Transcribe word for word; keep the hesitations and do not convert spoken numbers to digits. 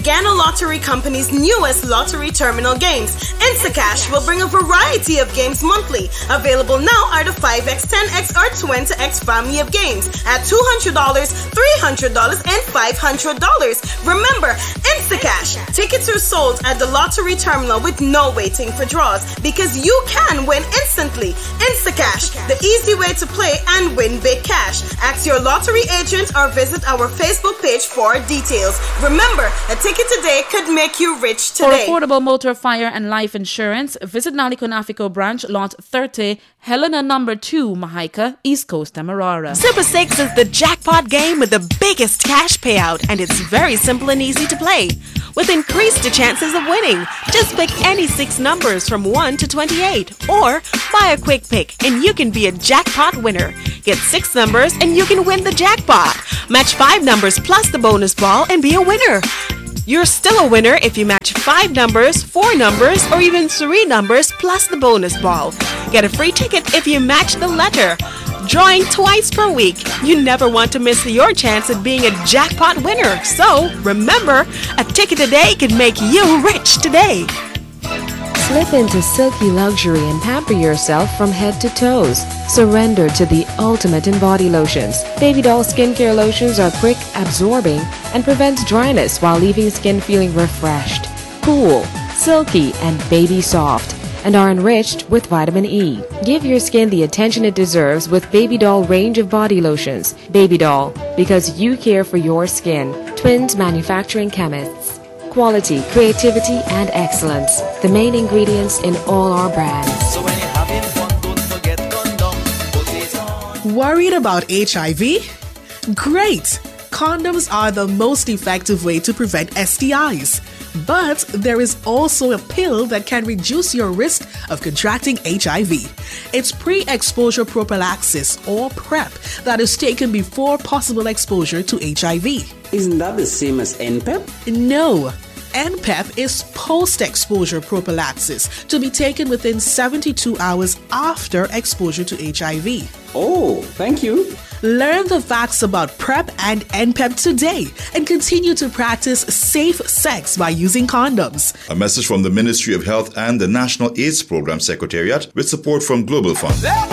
Gano Lottery Company's newest lottery terminal games. Instacash will bring a variety of games monthly. Available now are the five X, ten X, or twenty X family of games at two hundred dollars, three hundred dollars, and five hundred dollars. Remember, Instacash. Tickets are sold at the lottery terminal with no waiting for draws because you can win instantly. Instacash, the easy way to play and win big cash. Ask your lottery agent or visit our Facebook page for details. Remember, a ticket today could make you rich today. For affordable motor, fire, and life insurance, visit Naliko Nafico branch, lot thirty, Helena number two, Mahika, East Coast, Demerara. Super six is the jackpot game with the biggest cash payout, and it's very simple and easy to play. With increased chances of winning, just pick any six numbers from one to twenty-eight, or buy a quick pick and you can be a jackpot winner. Get six numbers and you can win the jackpot. Match five numbers plus the bonus ball and be a winner. You're still a winner if you match five numbers, four numbers, or even three numbers plus the bonus ball. Get a free ticket if you match the letter. Drawing twice per week. You never want to miss your chance at being a jackpot winner. So, remember, a ticket a day can make you rich today. Slip into silky luxury and pamper yourself from head to toes. Surrender to the ultimate in body lotions. Baby Doll skincare lotions are quick, absorbing, and prevents dryness while leaving skin feeling refreshed, cool, silky, and baby soft, and are enriched with vitamin E. Give your skin the attention it deserves with Baby Doll range of body lotions. Baby Doll, because you care for your skin. Twins Manufacturing Chemists. Quality, creativity, and excellence. The main ingredients in all our brands. So when you're having fun, don't forget condom. Put it on. Worried about H I V? Great! Condoms are the most effective way to prevent S T Is. But there is also a pill that can reduce your risk of contracting H I V. It's pre-exposure prophylaxis, or PrEP, that is taken before possible exposure to H I V. Isn't that the same as N PEP? No. N PEP is post-exposure prophylaxis to be taken within seventy-two hours after exposure to H I V. Oh, thank you. Learn the facts about PrEP and N PEP today and continue to practice safe sex by using condoms. A message from the Ministry of Health and the National AIDS Program Secretariat with support from Global Fund.